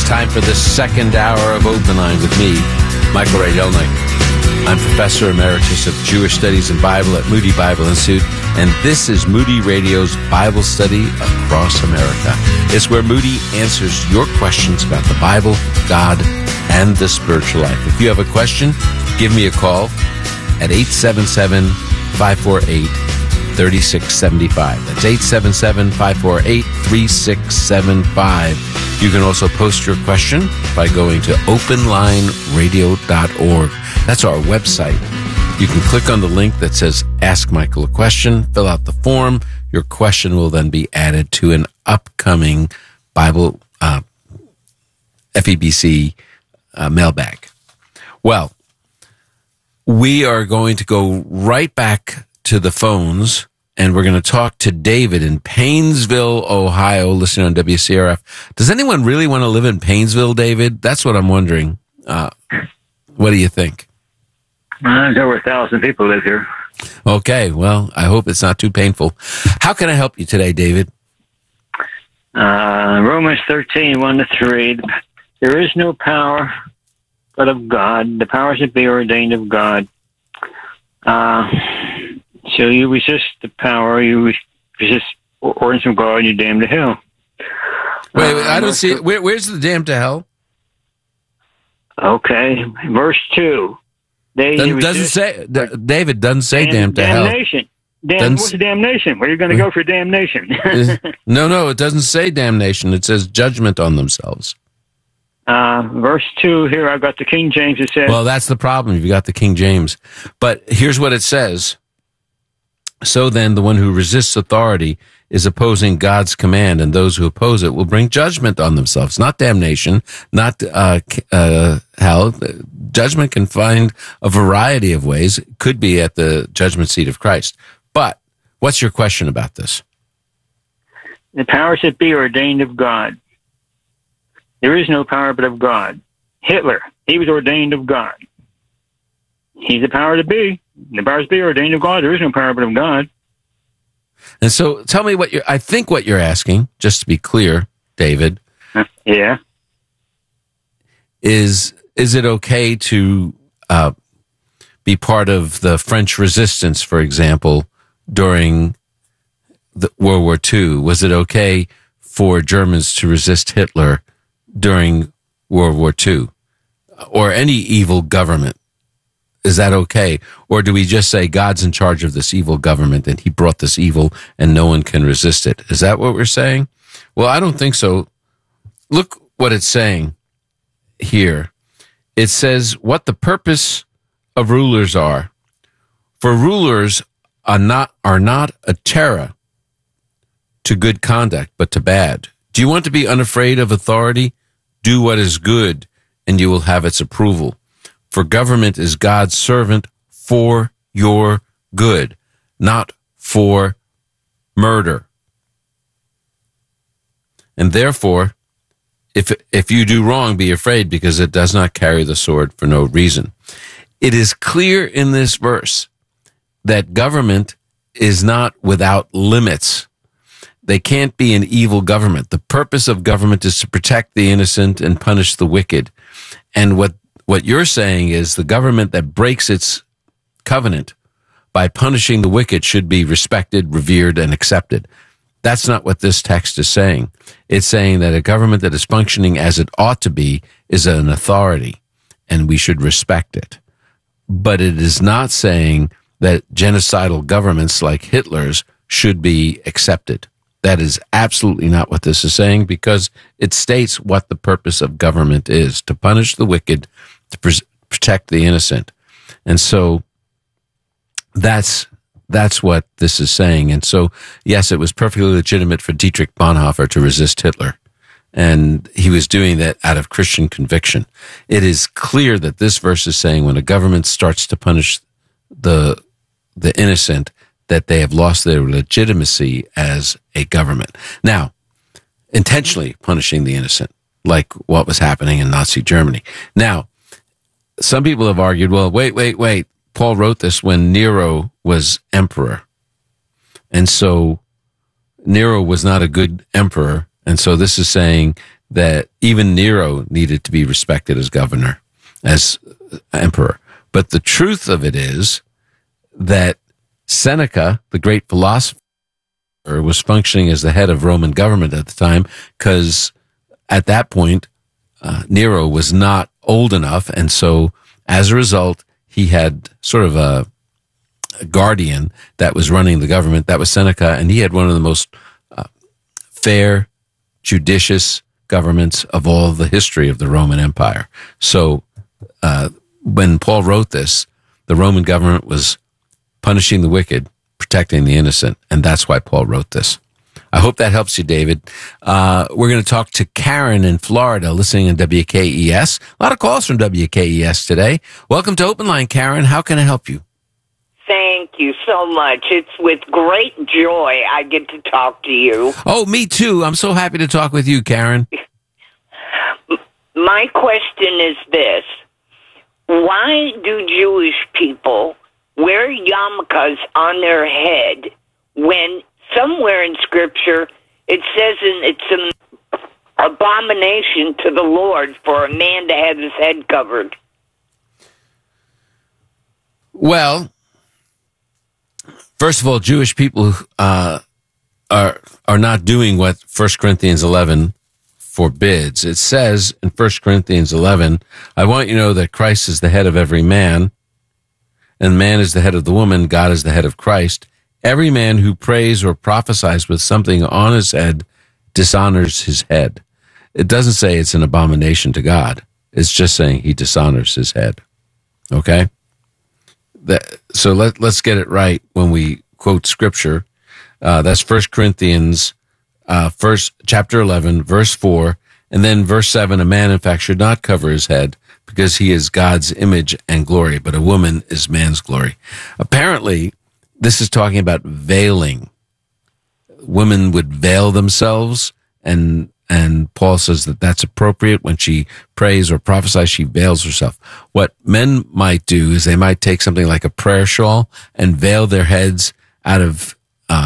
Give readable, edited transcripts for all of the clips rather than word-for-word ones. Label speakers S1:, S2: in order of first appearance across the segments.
S1: time for the second hour of Open Line with me, Michael Ray Delnick. I'm Professor Emeritus of Jewish Studies and Bible at Moody Bible Institute, and this is Moody Radio's Bible Study Across America. It's where Moody answers your questions about the Bible, God, and the spiritual life. If you have a question, give me a call at 877-548-3675. That's 877-548-3675. You can also post your question by going to openlineradio.org. That's our website. You can click on the link that says Ask Michael a Question, fill out the form. Your question will then be added to an upcoming Bible FEBC mailbag. Well, we are going to go right back to the phones, and we're going to talk to David in Paynesville, Ohio, listening on WCRF. Does anyone really want to live in Paynesville, David? That's what I'm wondering. What do you think?
S2: There's over 1,000 people live here.
S1: Okay, well, I hope it's not too painful. How can I help you today, David?
S2: Romans 13, 1-3. There is no power but of God. The powers that be are ordained of God. So you resist the power, you resist ordinance from God, and you're damned to hell.
S1: Wait, I don't see it. Where's the damned to hell?
S2: Okay, verse 2.
S1: David doesn't say damned to hell.
S2: Damnation. What's damnation? Where are you going to go for damnation?
S1: No, it doesn't say damnation. It says judgment on themselves.
S2: Verse 2 here, I've got the King James. It says...
S1: Well, that's the problem. You've got the King James. But here's what it says. So then, the one who resists authority is opposing God's command, and those who oppose it will bring judgment on themselves. Not damnation, not hell. Judgment can find a variety of ways. It could be at the judgment seat of Christ. But what's your question about this?
S2: The powers that be are ordained of God. There is no power but of God. Hitler, he was ordained of God. He's the power to be. The powers that be are ordained of God. There is no power but of God.
S1: And so tell me what I think what you're asking, just to be clear, David.
S2: Yeah.
S1: Is it okay to be part of the French resistance, for example, during World War II? Was it okay for Germans to resist Hitler during World War II? Or any evil government? Is that okay? Or do we just say God's in charge of this evil government and he brought this evil and no one can resist it? Is that what we're saying? Well, I don't think so. Look what it's saying here. It says what the purpose of rulers are. For rulers are not a terror to good conduct, but to bad. Do you want to be unafraid of authority? Do what is good, and you will have its approval. For government is God's servant for your good, not for murder. And therefore, if you do wrong, be afraid, because it does not carry the sword for no reason. It is clear in this verse that government is not without limits. They can't be an evil government. The purpose of government is to protect the innocent and punish the wicked. And what you're saying is the government that breaks its covenant by punishing the wicked should be respected, revered, and accepted. That's not what this text is saying. It's saying that a government that is functioning as it ought to be is an authority, and we should respect it. But it is not saying that genocidal governments like Hitler's should be accepted. That is absolutely not what this is saying, because it states what the purpose of government is: to punish the wicked, to protect the innocent. And so that's what this is saying. And so, yes, it was perfectly legitimate for Dietrich Bonhoeffer to resist Hitler. And he was doing that out of Christian conviction. It is clear that this verse is saying when a government starts to punish the innocent, that they have lost their legitimacy as a government. Now, intentionally punishing the innocent, like what was happening in Nazi Germany. Now, some people have argued, well, wait. Paul wrote this when Nero was emperor. And so Nero was not a good emperor. And so this is saying that even Nero needed to be respected as governor, as emperor. But the truth of it is that Seneca, the great philosopher, was functioning as the head of Roman government at the time, because at that point, Nero was not old enough. And so as a result, he had sort of a guardian that was running the government. That was Seneca. And he had one of the most fair, judicious governments of all the history of the Roman Empire. So when Paul wrote this, the Roman government was punishing the wicked, protecting the innocent. And that's why Paul wrote this. I hope that helps you, David. We're going to talk to Karen in Florida, listening on WKES. A lot of calls from WKES today. Welcome to Open Line, Karen. How can I help you?
S3: Thank you so much. It's with great joy I get to talk to you.
S1: Oh, me too. I'm so happy to talk with you, Karen.
S3: My question is this. Why do Jewish people wear yarmulkes on their head when somewhere in Scripture it says it's an abomination to the Lord for a man to have his head covered?
S1: Well, first of all, Jewish people are not doing what 1 Corinthians 11 forbids. It says in 1 Corinthians 11, I want you to know that Christ is the head of every man, and man is the head of the woman, God is the head of Christ. Every man who prays or prophesies with something on his head dishonors his head. It doesn't say it's an abomination to God. It's just saying he dishonors his head. Okay? So let's get it right when we quote Scripture. That's 1 Corinthians chapter 11, verse 4, and then verse 7, a man, in fact, should not cover his head because he is God's image and glory, but a woman is man's glory. Apparently, this is talking about veiling. Women would veil themselves, and Paul says that that's appropriate. When she prays or prophesies, she veils herself. What men might do is they might take something like a prayer shawl and veil their heads out of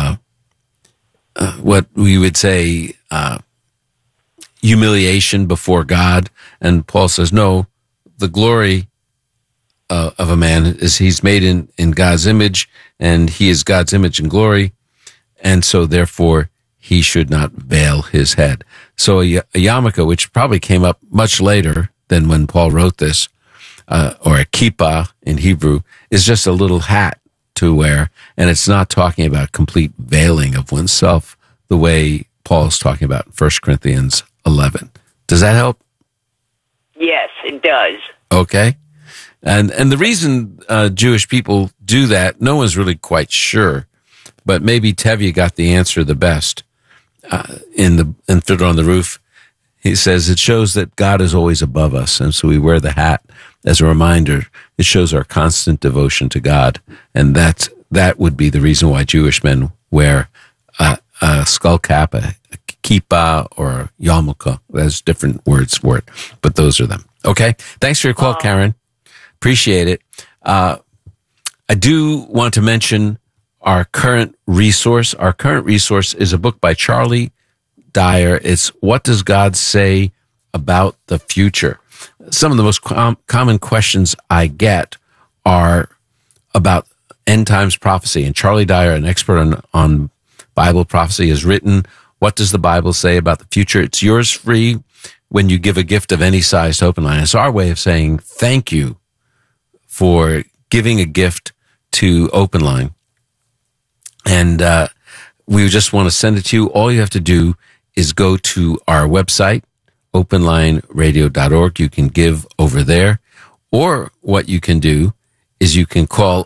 S1: what we would say humiliation before God. And Paul says, no, the glory of a man is he's made in God's image, and he is God's image and glory, and so therefore he should not veil his head. So a yarmulke, which probably came up much later than when Paul wrote this, or a kippah in Hebrew, is just a little hat to wear, and it's not talking about complete veiling of oneself the way Paul's talking about in 1 Corinthians 11. Does that help?
S3: Yes, it does.
S1: Okay. And the reason Jewish people do that, no one's really quite sure, but maybe Tevye got the answer the best in Fiddler on the Roof. He says it shows that God is always above us, and so we wear the hat as a reminder. It shows our constant devotion to God, and that would be the reason why Jewish men wear a skull cap, a kippah, or a yarmulke. There's different words for it, but those are them. Okay? Thanks for your call, Karen. Appreciate it. I do want to mention our current resource. Our current resource is a book by Charlie Dyer. It's What Does God Say About the Future? Some of the most common questions I get are about end times prophecy. And Charlie Dyer, an expert on Bible prophecy, has written, What Does the Bible Say About the Future? It's yours free when you give a gift of any size to Open Line. It's our way of saying thank you for giving a gift to Open Line. And we just want to send it to you. All you have to do is go to our website, openlineradio.org. You can give over there. Or what you can do is you can call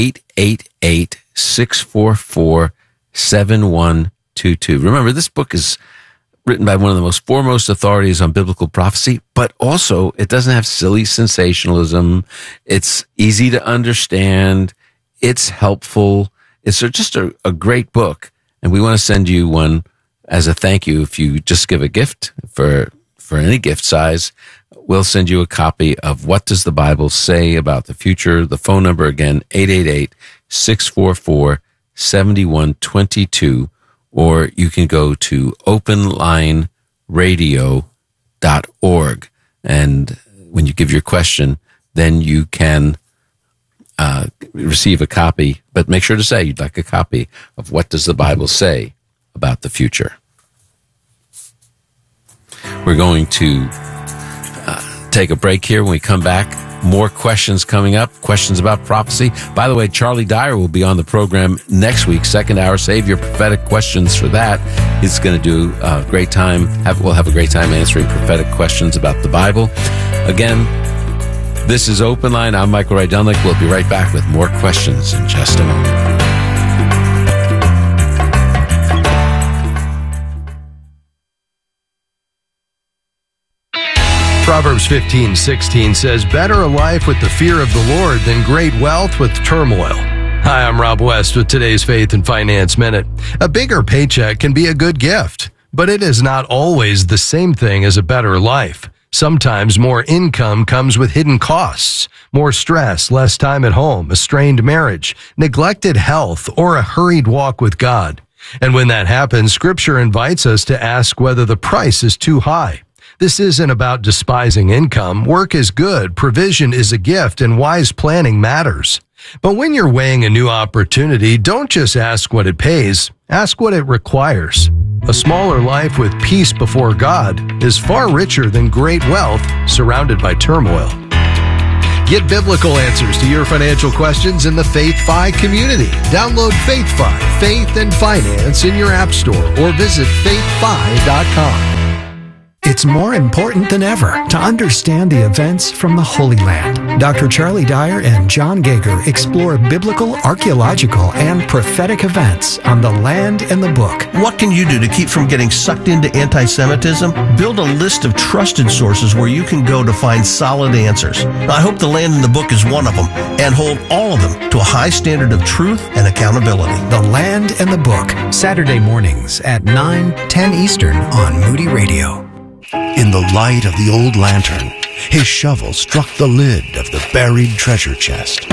S1: 888-644-7122. Remember, this book is written by one of the most foremost authorities on biblical prophecy, but also it doesn't have silly sensationalism. It's easy to understand. It's helpful. It's just a great book, and we want to send you one as a thank you. If you just give a gift for any gift size, we'll send you a copy of What Does the Bible Say About the Future? The phone number again, 888-644-7122, or you can go to openlineradio.org. www.whatisthebible.org. And when you give your question, then you can receive a copy, but make sure to say you'd like a copy of What Does the Bible Say About the Future. We're going to take a break here. When we come back, more questions coming up, questions about prophecy. By the way, Charlie Dyer will be on the program next week, second hour. Save your prophetic questions for that. He's going to do a great time. We'll have a great time answering prophetic questions about the Bible. Again, this is Open Line. I'm Michael Rydelnik. We'll be right back with more questions in just a moment.
S4: Proverbs 15:16 says, "Better a life with the fear of the Lord than great wealth with turmoil." Hi, I'm Rob West with today's Faith and Finance Minute. A bigger paycheck can be a good gift, but it is not always the same thing as a better life. Sometimes more income comes with hidden costs, more stress, less time at home, a strained marriage, neglected health, or a hurried walk with God. And when that happens, Scripture invites us to ask whether the price is too high. This isn't about despising income. Work is good, provision is a gift, and wise planning matters. But when you're weighing a new opportunity, don't just ask what it pays, ask what it requires. A smaller life with peace before God is far richer than great wealth surrounded by turmoil. Get biblical answers to your financial questions in the Faith Fi community. Download Faith Fi, Faith and Finance in your app store or visit faithfi.com.
S5: It's more important than ever to understand the events from the Holy Land. Dr. Charlie Dyer and John Gager explore biblical, archaeological, and prophetic events on the land and the book.
S6: What can you do to keep from getting sucked into anti-Semitism? Build a list of trusted sources where you can go to find solid answers. I hope the land and the book is one of them, and hold all of them to a high standard of truth and accountability.
S5: The Land and the Book, Saturday mornings at 9:10 Eastern on Moody Radio.
S7: In the light of the old lantern, his shovel struck the lid of the buried treasure chest.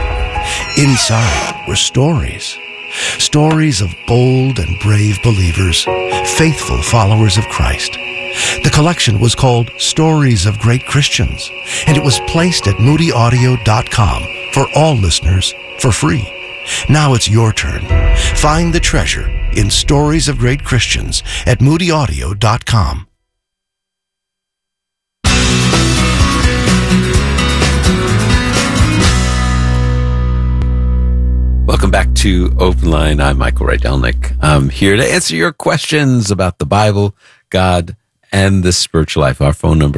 S7: Inside were stories. Stories of bold and brave believers, faithful followers of Christ. The collection was called Stories of Great Christians, and it was placed at moodyaudio.com for all listeners for free. Now it's your turn. Find the treasure in Stories of Great Christians at moodyaudio.com.
S1: Welcome back to Open Line. I'm Michael Rydelnik. I'm here to answer your questions about the Bible, God, and the spiritual life. Our phone number,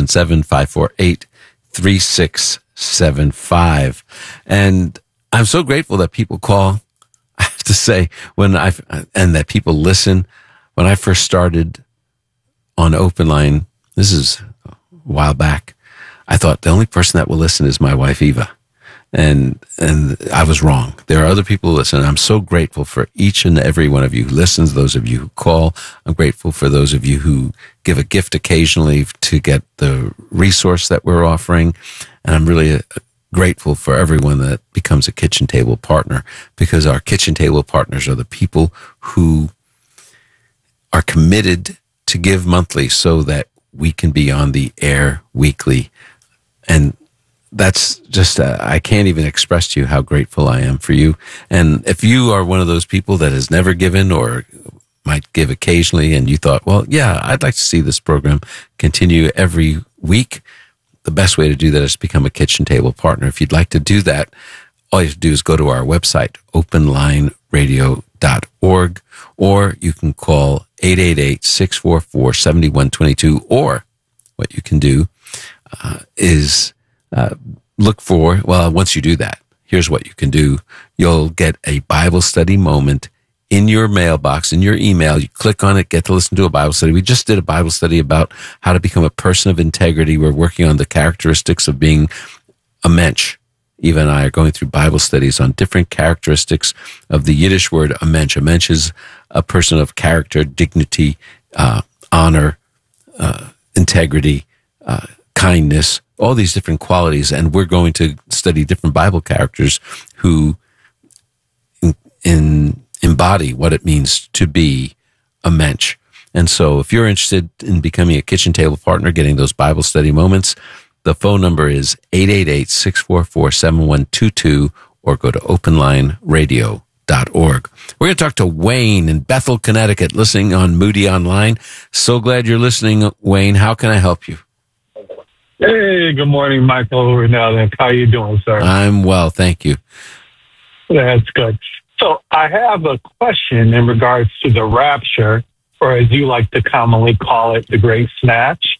S1: 877-548-3675. And I'm so grateful that people call. I have to say, and that people listen. When I first started on Open Line, this is a while back, I thought the only person that will listen is my wife, Eva. And I was wrong. There are other people who listen. I'm so grateful for each and every one of you who listens, those of you who call. I'm grateful for those of you who give a gift occasionally to get the resource that we're offering. And I'm really grateful for everyone that becomes a kitchen table partner, because our kitchen table partners are the people who are committed to give monthly so that we can be on the air weekly. And that's just, I can't even express to you how grateful I am for you. And if you are one of those people that has never given or might give occasionally, and you thought, well, yeah, I'd like to see this program continue every week, the best way to do that is to become a kitchen table partner. If you'd like to do that, all you have to do is go to our website, openlineradio.org, or you can call 888-644-7122, or what you can do is look for, well, once you do that, here's what you can do. You'll get a Bible study moment in your mailbox, in your email. You click on it, get to listen to a Bible study. We just did a Bible study about how to become a person of integrity. We're working on the characteristics of being a mensch. Eva and I are going through Bible studies on different characteristics of the Yiddish word a mensch. A mensch is a person of character, dignity, honor, integrity, kindness, all these different qualities. And we're going to study different Bible characters who embody what it means to be a mensch. And so if you're interested in becoming a kitchen table partner, getting those Bible study moments, the phone number is 888-644-7122 or go to openlineradio.org. We're going to talk to Wayne in Bethel, Connecticut, listening on Moody Online. So glad you're listening, Wayne. How can I help you?
S8: Hey, good morning, Michael Renell. How you doing, sir?
S1: I'm well, thank you.
S8: That's good. So I have a question in regards to the rapture, or as you like to commonly call it, the Great Snatch.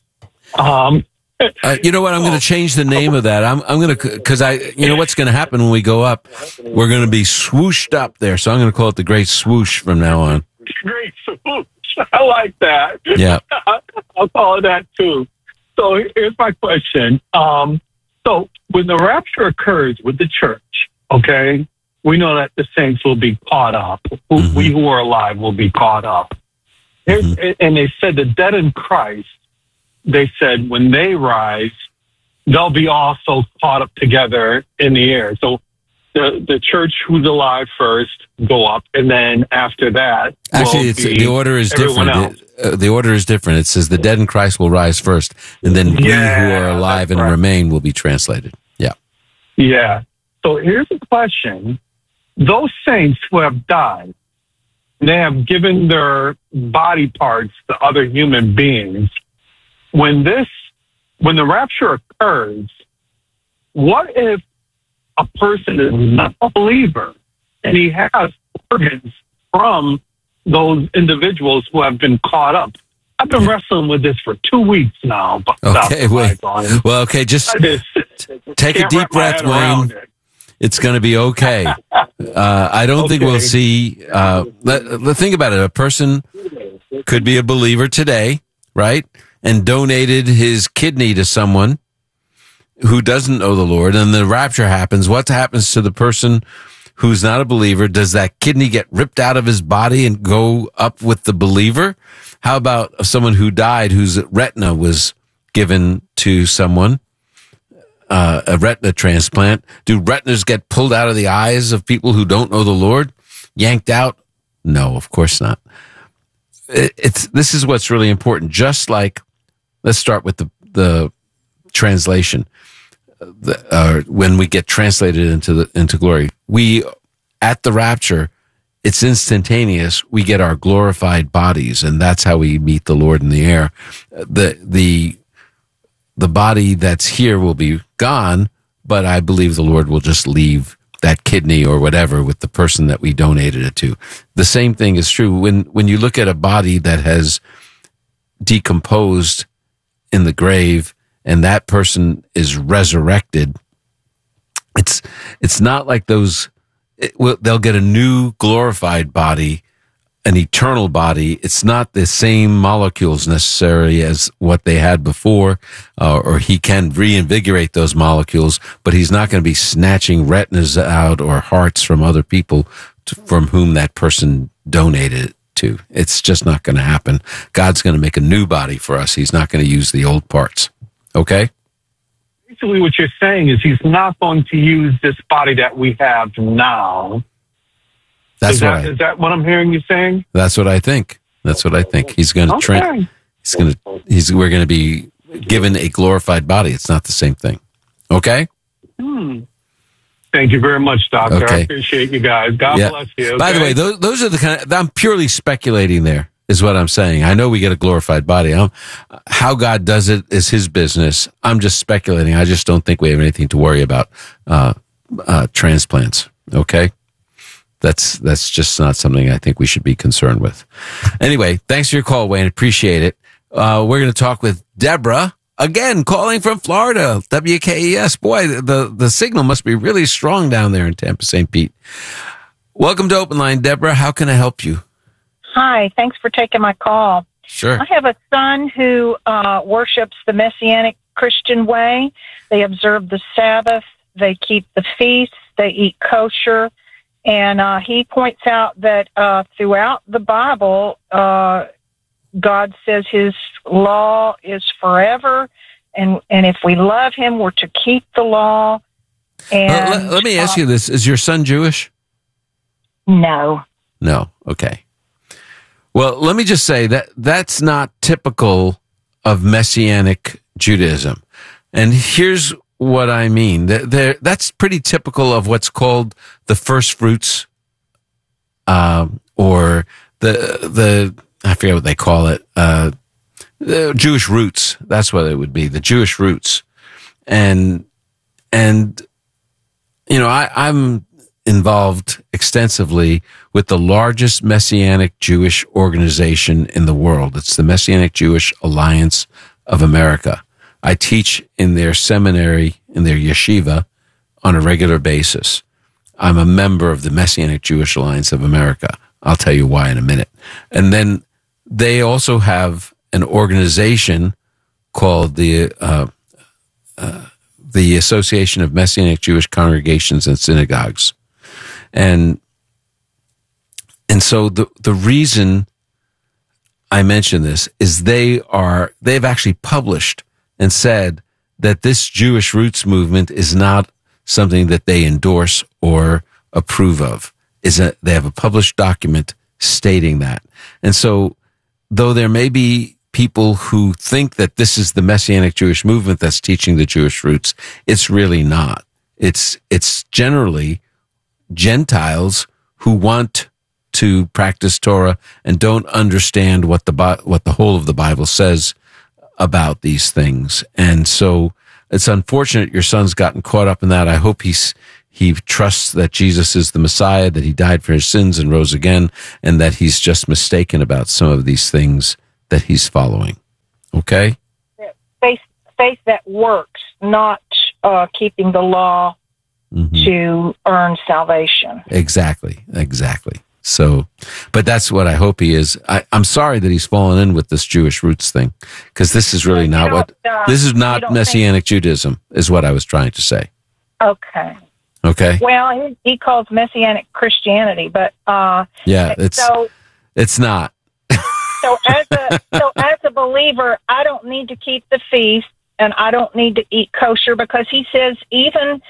S1: You know what? I'm going to change the name of that. I'm going to, because you know what's going to happen when we go up? We're going to be swooshed up there. So I'm going to call it the Great Swoosh from now on.
S8: Great Swoosh. I like that.
S1: Yeah.
S8: I'll call it that too. So here's my question. So when the rapture occurs with the church, okay, we know that the saints will be caught up. We who are alive will be caught up. And they said the dead in Christ, they said when they rise, they'll be also caught up together in the air. So the church who's alive first go up, and then after that,
S1: actually, the order is different. The order is different. It says the dead in Christ will rise first, and then we who are alive and remain will be translated. Yeah.
S8: Yeah. So here's a question. Those saints who have died, they have given their body parts to other human beings. When the rapture occurs, what if a person is not a believer and he has organs from those individuals who have been caught up? I've been wrestling with this for 2 weeks now.
S1: Okay, wait. Well, okay, just take a deep breath, Wayne. It's going to be okay. I don't think we'll see. Think about it. A person could be a believer today, right? And donated his kidney to someone who doesn't know the Lord, and the rapture happens. What happens to the person who's not a believer? Does that kidney get ripped out of his body and go up with the believer? How about someone who died whose retina was given to someone? A retina transplant. Do retinas get pulled out of the eyes of people who don't know the Lord? Yanked out? No, of course not. This is what's really important. Just like, let's start with the translation. When we get translated into glory, we at the rapture, it's instantaneous. We get our glorified bodies, and that's how we meet the Lord in the air. The body that's here will be gone, but I believe the Lord will just leave that kidney or whatever with the person that we donated it to. The same thing is true when you look at a body that has decomposed in the grave and that person is resurrected. It's not like they'll get a new glorified body, an eternal body. It's not the same molecules necessarily as what they had before, or he can reinvigorate those molecules, but he's not going to be snatching retinas out or hearts from other people from whom that person donated it to. It's just not going to happen. God's going to make a new body for us. He's not going to use the old parts. Okay?
S8: Basically what you're saying is he's not going to use this body that we have now. Is that what I'm hearing you saying? That's what I think.
S1: He's going to we're going to be given a glorified body. It's not the same thing. Okay?
S8: Thank you very much, Doctor. Okay. I appreciate you guys. God bless you. Okay?
S1: By the way, those are the kind of, I'm purely speculating there, is what I'm saying. I know we get a glorified body. How God does it is his business. I'm just speculating. I just don't think we have anything to worry about transplants. Okay? That's just not something I think we should be concerned with. Anyway, thanks for your call, Wayne. Appreciate it. We're going to talk with Deborah, again, calling from Florida, WKES. Boy, the signal must be really strong down there in Tampa, St. Pete. Welcome to Open Line, Deborah. How can I help you?
S9: Hi, thanks for taking my call.
S1: Sure.
S9: I have a son who worships the Messianic Christian way. They observe the Sabbath. They keep the feasts. They eat kosher. And he points out that throughout the Bible, God says his law is forever. And if we love him, we're to keep the law. And
S1: let me ask you this. Is your son Jewish?
S9: No.
S1: No. Okay. Well, let me just say that that's not typical of Messianic Judaism. And here's what I mean. That's pretty typical of what's called the first fruits, or the I forget what they call it, the Jewish roots. That's what it would be, the Jewish roots. And you know, I'm involved extensively with the largest Messianic Jewish organization in the world. It's the Messianic Jewish Alliance of America. I teach in their seminary, in their yeshiva, on a regular basis. I'm a member of the Messianic Jewish Alliance of America. I'll tell you why in a minute. And then they also have an organization called the Association of Messianic Jewish Congregations and Synagogues. And so the reason I mention this is they've actually published and said that this Jewish roots movement is not something that they endorse or approve of. They have a published document stating that. And so, though there may be people who think that this is the Messianic Jewish movement that's teaching the Jewish roots, it's really not. It's generally Gentiles who want to practice Torah and don't understand what the whole of the Bible says about these things. And so it's unfortunate your son's gotten caught up in that. I hope he trusts that Jesus is the Messiah, that he died for his sins and rose again, and that he's just mistaken about some of these things that he's following. Okay?
S9: Faith that works, not keeping the law to earn salvation.
S1: Exactly. So, but that's what I hope he is. I'm sorry that he's fallen in with this Jewish roots thing, because this is really this is not Messianic Judaism, is what I was trying to say.
S9: Okay. Well, he calls Messianic Christianity, but
S1: yeah, it's not.
S9: So as a believer, I don't need to keep the feast, and I don't need to eat kosher, because he says even.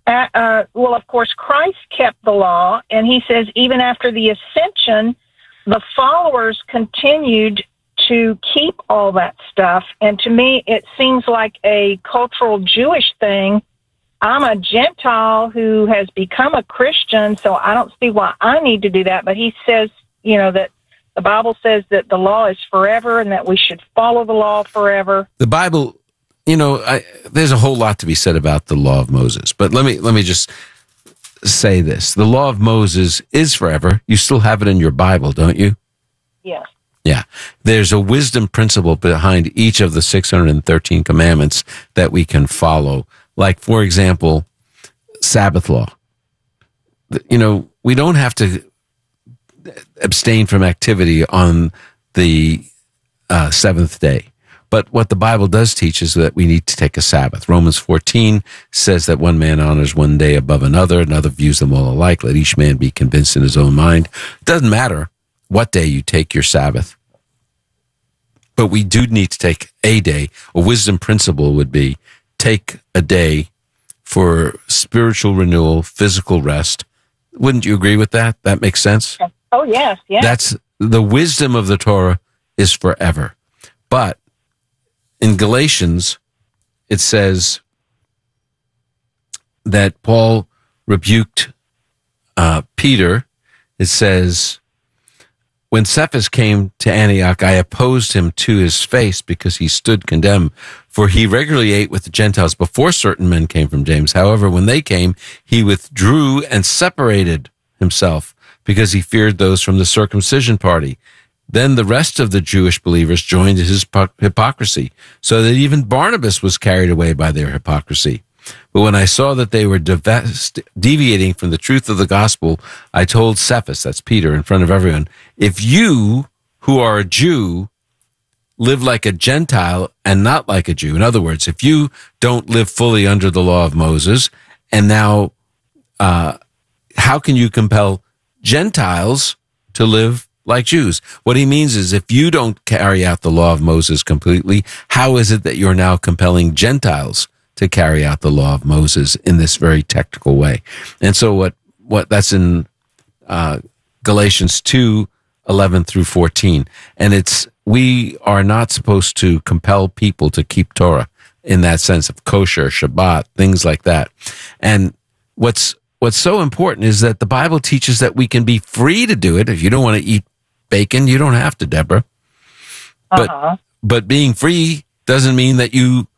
S9: Well, of course, Christ kept the law, and he says even after the ascension, the followers continued to keep all that stuff. And to me, it seems like a cultural Jewish thing. I'm a Gentile who has become a Christian, so I don't see why I need to do that. But he says, that the Bible says that the law is forever and that we should follow the law forever.
S1: The Bible... there's a whole lot to be said about the law of Moses, but let me just say this. The law of Moses is forever. You still have it in your Bible, don't you?
S9: Yes.
S1: Yeah. There's a wisdom principle behind each of the 613 commandments that we can follow. Like, for example, Sabbath law. We don't have to abstain from activity on the seventh day. But what the Bible does teach is that we need to take a Sabbath. Romans 14 says that one man honors one day above another views them all alike. Let each man be convinced in his own mind. It doesn't matter what day you take your Sabbath. But we do need to take a day. A wisdom principle would be take a day for spiritual renewal, physical rest. Wouldn't you agree with that? That makes sense?
S9: Oh, yes.
S1: That's the wisdom of the Torah is forever. But in Galatians, it says that Paul rebuked Peter. It says, when Cephas came to Antioch, I opposed him to his face because he stood condemned, for he regularly ate with the Gentiles before certain men came from James. However, when they came, he withdrew and separated himself because he feared those from the circumcision party. Then the rest of the Jewish believers joined his hypocrisy, so that even Barnabas was carried away by their hypocrisy. But when I saw that they were deviating from the truth of the gospel, I told Cephas, that's Peter, in front of everyone, if you, who are a Jew, live like a Gentile and not like a Jew, in other words, if you don't live fully under the law of Moses, and now how can you compel Gentiles to live like Jews? What he means is if you don't carry out the law of Moses completely, how is it that you're now compelling Gentiles to carry out the law of Moses in this very technical way? And so what that's in Galatians 2, 11 through 14. And we are not supposed to compel people to keep Torah in that sense of kosher, Shabbat, things like that. And what's so important is that the Bible teaches that we can be free to do it. If you don't want to eat bacon, you don't have to, Deborah. But being free doesn't mean that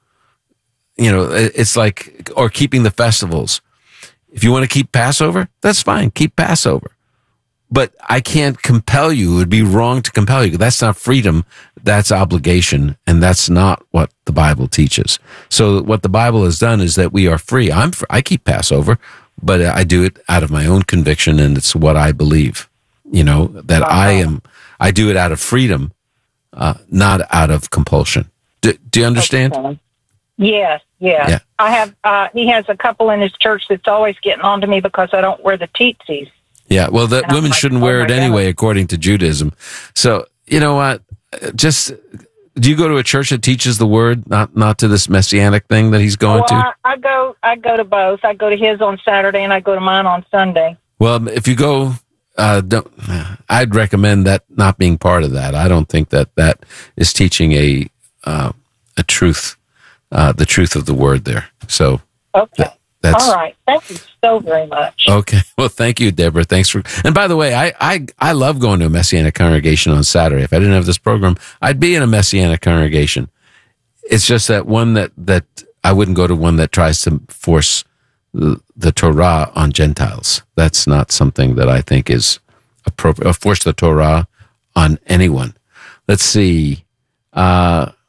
S1: it's like, or keeping the festivals. If you want to keep Passover, that's fine. Keep Passover. But I can't compel you. It would be wrong to compel you. That's not freedom. That's obligation. And that's not what the Bible teaches. So what the Bible has done is that we are free. I keep Passover, but I do it out of my own conviction, and it's what I believe. That I do it out of freedom, not out of compulsion. Do you understand?
S9: Okay. Yes. Yeah. I have, he has a couple in his church that's always getting on to me because I don't wear the tzitzis.
S1: Yeah, well, women shouldn't wear it anyway, according to Judaism. So, you know what? Do you go to a church that teaches the word, not to this messianic thing that he's going to?
S9: I go to both. I go to his on Saturday and I go to mine on Sunday.
S1: Well, if you go, I'd recommend that not being part of that. I don't think that is teaching a truth, the truth of the word there. So,
S9: okay. All right. Thank you so very much.
S1: Okay. Well, thank you, Deborah. Thanks for. And by the way, I love going to a Messianic congregation on Saturday. If I didn't have this program, I'd be in a Messianic congregation. It's just that one that I wouldn't go to one that tries to force the Torah on Gentiles. That's not something that I think is appropriate. Or force the Torah on anyone. Let's see.